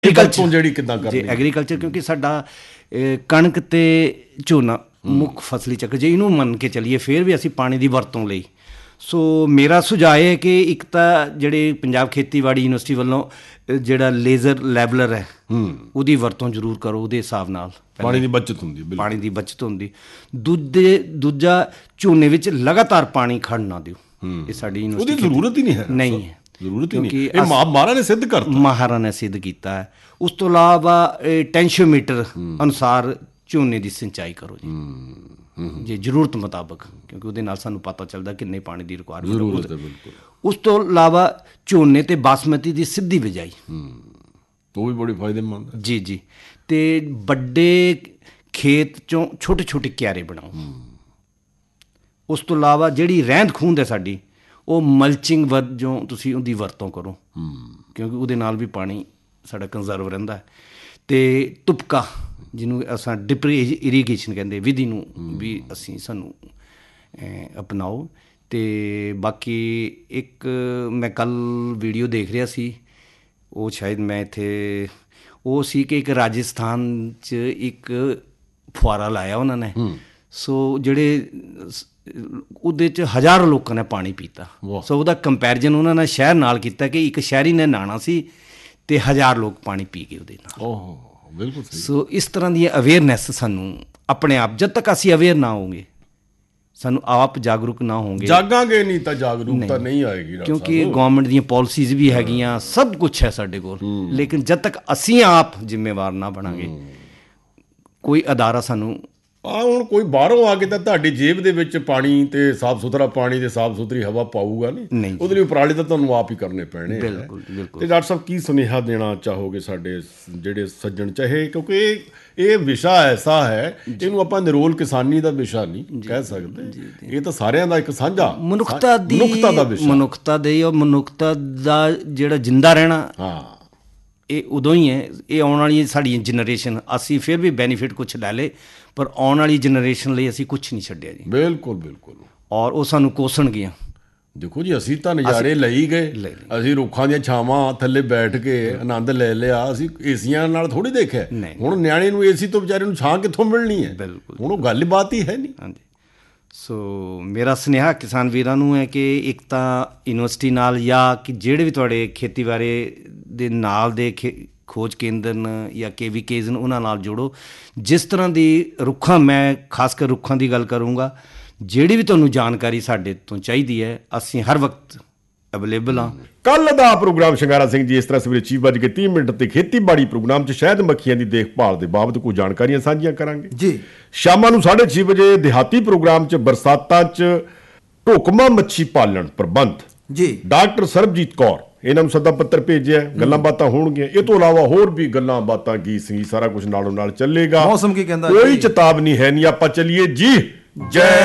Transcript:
Agriculture ਜਿਹੜੀ ਕਿੱਦਾਂ ਕਰਨੀ ਐਗਰੀਕਲਚਰ, ਕਿਉਂਕਿ ਸਾਡਾ ਕਣਕ ਅਤੇ ਝੋਨਾ ਮੁੱਖ ਫਸਲੀ ਚੱਕਰ, ਜੇ ਇਹਨੂੰ ਮੰਨ ਕੇ ਚੱਲੀਏ ਫਿਰ ਵੀ ਅਸੀਂ ਪਾਣੀ ਦੀ ਵਰਤੋਂ ਲਈ। ਸੋ ਮੇਰਾ ਸੁਝਾਅ ਹੈ ਕਿ ਇੱਕ ਤਾਂ ਜਿਹੜੇ ਪੰਜਾਬ ਖੇਤੀਬਾੜੀ ਯੂਨੀਵਰਸਿਟੀ ਵੱਲੋਂ ਜਿਹੜਾ ਲੇਜ਼ਰ ਲੈਵਲਰ ਹੈ ਉਹਦੀ ਵਰਤੋਂ ਜ਼ਰੂਰ ਕਰੋ, ਉਹਦੇ ਹਿਸਾਬ ਨਾਲ ਪਾਣੀ ਦੀ ਬੱਚਤ ਹੁੰਦੀ, ਪਾਣੀ ਦੀ ਬੱਚਤ ਹੁੰਦੀ। ਦੂਜਾ ਝੋਨੇ ਵਿੱਚ ਲਗਾਤਾਰ ਪਾਣੀ ਖੜ੍ਹਨ ਨਾ ਦਿਓ, ਇਹ ਸਾਡੀ ਉਹਦੀ ਜ਼ਰੂਰਤ ਹੀ ਨਹੀਂ ਹੈ, ਨਹੀਂ ਹੈ ਜ਼ਰੂਰਤ ਹੀ ਨਹੀਂ। ਇਹ ਮਾਹਰਾਂ ਨੇ ਸਿੱਧ ਕਰਤਾ, ਮਾਹਰਾਂ ਨੇ ਸਿੱਧ ਕੀਤਾ ਹੈ। ਉਸ ਤੋਂ ਇਲਾਵਾ ਟੈਂਸ਼ੀਓਮੀਟਰ ਅਨੁਸਾਰ ਝੋਨੇ ਦੀ ਸਿੰਚਾਈ ਕਰੋ ਜੀ, ਜੇ ਜ਼ਰੂਰਤ ਮੁਤਾਬਕ, ਕਿਉਂਕਿ ਉਹਦੇ ਨਾਲ ਸਾਨੂੰ ਪਤਾ ਚੱਲਦਾ ਕਿੰਨੇ ਪਾਣੀ ਦੀ ਰਿਕੁਆਇਰਮੈਂਟ ਹੈ। ਉਸ ਤੋਂ ਇਲਾਵਾ ਝੋਨੇ ਅਤੇ ਬਾਸਮਤੀ ਦੀ ਸਿੱਧੀ ਬਿਜਾਈ, ਉਹ ਵੀ ਬੜੀ ਫਾਇਦੇਮੰਦ ਜੀ ਜੀ। ਅਤੇ ਵੱਡੇ ਖੇਤ 'ਚੋਂ ਛੋਟੇ ਛੋਟੇ ਕਿਆਰੇ ਬਣਾਓ। ਉਸ ਤੋਂ ਇਲਾਵਾ ਜਿਹੜੀ ਰਹਿੰਦ ਖੂੰਹਦ ਹੈ ਸਾਡੀ, ਉਹ ਮਲਚਿੰਗ ਵਜੋਂ ਤੁਸੀਂ ਉਹਦੀ ਵਰਤੋਂ ਕਰੋ, ਕਿਉਂਕਿ ਉਹਦੇ ਨਾਲ ਵੀ ਪਾਣੀ ਸਾਡਾ ਕੰਜ਼ਰਵ ਰਹਿੰਦਾ ਹੈ। ਅਤੇ ਤੁਪਕਾ, ਜਿਹਨੂੰ ਅਸਾਂ ਡਿਪ ਇਰੀਗੇਸ਼ਨ ਕਹਿੰਦੇ, ਵਿਧੀ ਨੂੰ ਵੀ ਸਾਨੂੰ ਅਪਣਾਓ। ਅਤੇ ਬਾਕੀ ਇੱਕ ਮੈਂ ਕੱਲ੍ਹ ਵੀਡੀਓ ਦੇਖ ਰਿਹਾ ਸੀ, ਉਹ ਸ਼ਾਇਦ ਮੈਂ ਇੱਥੇ, ਉਹ ਸੀ ਕਿ ਇੱਕ ਰਾਜਸਥਾਨ 'ਚ ਇੱਕ ਫੁਆਰਾ ਲਾਇਆ ਉਹਨਾਂ ਨੇ। ਸੋ ਜਿਹੜੇ ਉਹਦੇ 'ਚ ਹਜ਼ਾਰਾਂ ਲੋਕਾਂ ਨੇ ਪਾਣੀ ਪੀਤਾ। ਸੋ ਉਹਦਾ ਕੰਪੈਰੀਜ਼ਨ ਉਹਨਾਂ ਨੇ ਸ਼ਹਿਰ ਨਾਲ ਕੀਤਾ ਕਿ ਇੱਕ ਸ਼ਹਿਰੀ ਨੇ ਨਹਾਉਣਾ ਸੀ ਅਤੇ 1000 ਲੋਕ ਪਾਣੀ ਪੀ ਗਏ ਉਹਦੇ ਨਾਲ। ਬਿਲਕੁਲ। ਸੋ ਇਸ ਤਰ੍ਹਾਂ ਦੀ ਅਵੇਅਰਨੈਸ ਸਾਨੂੰ ਆਪਣੇ ਆਪ, ਜਦ ਤੱਕ ਅਸੀਂ ਅਵੇਅਰ ਨਾ ਹੋਵਾਂਗੇ, ਸਾਨੂੰ ਆਪ ਜਾਗਰੂਕ ਨਾ ਹੋਵਾਂਗੇ, ਜਾਗਾਂਗੇ ਨਹੀਂ ਤਾਂ ਜਾਗਰੂਕਤਾ ਨਹੀਂ ਆਏਗੀ। ਕਿਉਂਕਿ ਗੌਰਮੈਂਟ ਦੀਆਂ ਪਾਲਿਸੀਜ਼ ਵੀ ਹੈਗੀਆਂ, ਸਭ ਕੁਛ ਹੈ ਸਾਡੇ ਕੋਲ, ਲੇਕਿਨ ਜਦ ਤੱਕ ਅਸੀਂ ਆਪ ਜ਼ਿੰਮੇਵਾਰ ਨਾ ਬਣਾਂਗੇ, ਕੋਈ ਅਦਾਰਾ ਸਾਨੂੰ ਹੁਣ ਕੋਈ ਬਾਹਰੋਂ ਆ ਕੇ ਤਾਂ ਤੁਹਾਡੀ ਜੇਬ ਦੇ ਵਿੱਚ ਪਾਣੀ ਤੇ ਸਾਫ਼ ਸੁਥਰਾ ਪਾਣੀ ਤੇ ਸਾਫ਼ ਸੁਥਰੀ ਹਵਾ ਪਾਊਗਾ ਨਹੀਂ। ਉਹਦੇ ਲਈ ਉਪਰਾਲੇ ਤਾਂ ਤੁਹਾਨੂੰ ਆਪ ਹੀ ਕਰਨੇ ਪੈਣੇ। ਬਿਲਕੁਲ ਬਿਲਕੁਲ। ਤੇ ਡਾਕਟਰ ਸਾਹਿਬ, ਕੀ ਸੁਨੇਹਾ ਦੇਣਾ ਚਾਹੋਗੇ ਸਾਡੇ ਜਿਹੜੇ ਸੱਜਣ, ਚਾਹੇ ਕਿਉਂਕਿ ਇਹ ਵਿਸ਼ਾ ਐਸਾ ਹੈ, ਇਹਨੂੰ ਆਪਾਂ ਨਿਰੋਲ ਕਿਸਾਨੀ ਦਾ ਵਿਸ਼ਾ ਨਹੀਂ ਕਹਿ ਸਕਦੇ, ਇਹ ਤਾਂ ਸਾਰਿਆਂ ਦਾ ਇੱਕ ਸਾਂਝਾ ਮਨੁੱਖਤਾ ਦਾ ਵਿਸ਼ਾ, ਮਨੁੱਖਤਾ ਦੇ ਔਰ ਮਨੁੱਖਤਾ ਦਾ ਜਿਹੜਾ ਜਿੰਦਾ ਰਹਿਣਾ, ਇਹ ਉਦੋਂ ਹੀ ਹੈ। ਇਹ ਆਉਣ ਵਾਲੀ ਸਾਡੀ ਜਨਰੇਸ਼ਨ, ਅਸੀਂ ਫਿਰ ਵੀ ਬੈਨੀਫਿਟ ਕੁਛ ਲੈ ਲਏ, ਪਰ ਆਉਣ ਵਾਲੀ ਜਨਰੇਸ਼ਨ ਲਈ ਅਸੀਂ ਕੁਛ ਨਹੀਂ ਛੱਡਿਆ ਜੀ। ਬਿਲਕੁਲ ਬਿਲਕੁਲ। ਔਰ ਉਹ ਸਾਨੂੰ ਕੋਸਣਗੀਆਂ। ਦੇਖੋ ਜੀ, ਅਸੀਂ ਤਾਂ ਨਜ਼ਾਰੇ ਲਈ ਗਏ, ਅਸੀਂ ਰੁੱਖਾਂ ਦੀਆਂ ਛਾਵਾਂ ਥੱਲੇ ਬੈਠ ਕੇ ਆਨੰਦ ਲੈ ਲਿਆ, ਅਸੀਂ ਏਸੀਆਂ ਨਾਲ ਥੋੜ੍ਹੀ ਦੇਖਿਆ। ਹੁਣ ਨਿਆਣੇ ਨੂੰ ਏਸੀ ਤੋਂ ਵਿਚਾਰੇ ਨੂੰ ਛਾਂ ਕਿੱਥੋਂ ਮਿਲਣੀ ਹੈ? ਬਿਲਕੁਲ, ਹੁਣ ਉਹ ਗੱਲਬਾਤ ਹੀ ਹੈ ਨਹੀਂ। ਹਾਂਜੀ। ਸੋ ਮੇਰਾ ਸੁਨੇਹਾ ਕਿਸਾਨ ਵੀਰਾਂ ਨੂੰ ਹੈ ਕਿ ਇੱਕ ਤਾਂ ਯੂਨੀਵਰਸਿਟੀ ਨਾਲ, ਜਾਂ ਕਿ ਜਿਹੜੇ ਵੀ ਤੁਹਾਡੇ ਖੇਤੀ ਬਾਰੇ ਦੇ ਨਾਲ ਦੇ ਖੋਜ ਕੇਂਦਰ ਜਾਂ KVKs ਨੇ, ਉਹਨਾਂ ਨਾਲ ਜੋੜੋ। ਜਿਸ ਤਰ੍ਹਾਂ ਦੀ ਰੁੱਖਾਂ, ਮੈਂ ਖਾਸ ਕਰ ਰੁੱਖਾਂ ਦੀ ਗੱਲ ਕਰੂੰਗਾ, ਜਿਹੜੀ ਵੀ ਤੁਹਾਨੂੰ ਜਾਣਕਾਰੀ ਸਾਡੇ ਤੋਂ ਚਾਹੀਦੀ ਹੈ, ਅਸੀਂ ਹਰ ਵਕਤ ਅਵੇਲੇਬਲ ਹਾਂ। ਕੱਲ੍ਹ ਦਾ ਪ੍ਰੋਗਰਾਮ ਸ਼ਿੰਗਾਰਾ ਸਿੰਘ ਜੀ ਇਸ ਤਰ੍ਹਾਂ ਸਵੇਰੇ 6:30 ਤੇ ਖੇਤੀਬਾੜੀ ਪ੍ਰੋਗਰਾਮ 'ਚ ਸ਼ਹਿਦ ਮੱਖੀਆਂ ਦੀ ਦੇਖਭਾਲ ਦੇ ਬਾਬਤ ਕੋਈ ਜਾਣਕਾਰੀਆਂ ਸਾਂਝੀਆਂ ਕਰਾਂਗੇ ਜੀ। ਸ਼ਾਮਾਂ ਨੂੰ 6:30 ਵਜੇ ਦਿਹਾਤੀ ਪ੍ਰੋਗਰਾਮ 'ਚ ਬਰਸਾਤਾਂ 'ਚ ਢੁਕਮਾ ਮੱਛੀ ਪਾਲਣ ਪ੍ਰਬੰਧ ਜੀ, ਡਾਕਟਰ ਸਰਬਜੀਤ ਕੌਰ, ਇਹਨਾਂ ਨੂੰ ਸੱਦਾ ਪੱਤਰ ਭੇਜਿਆ, ਗੱਲਾਂ ਬਾਤਾਂ ਹੋਣਗੀਆਂ। ਇਹ ਤੋਂ ਇਲਾਵਾ ਹੋਰ ਵੀ ਗੱਲਾਂ ਬਾਤਾਂ, ਗੀਤ ਸੰਗੀਤ, ਸਾਰਾ ਕੁਝ ਨਾਲੋਂ ਨਾਲ ਚੱਲੇਗਾ। ਮੌਸਮ ਕੀ ਕਹਿੰਦਾ, ਕੋਈ ਚੇਤਾਵਨੀ ਹੈ ਨਹੀਂ। ਆਪਾਂ ਚੱਲੀਏ ਜੀ। ਜੈ